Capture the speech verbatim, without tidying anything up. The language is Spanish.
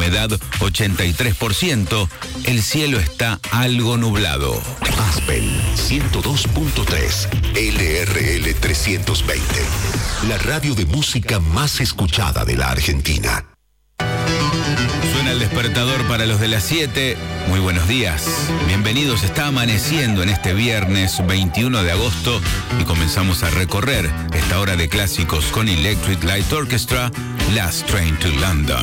humedad ochenta y tres por ciento. El cielo está algo nublado. Aspen ciento dos punto tres, L R L trescientos veinte, la radio de música más escuchada de la Argentina. Suena el despertador para los de las siete. Muy buenos días. Bienvenidos. Está amaneciendo en este viernes veintiuno de agosto y comenzamos a recorrer esta hora de clásicos con Electric Light Orchestra, Last Train to London.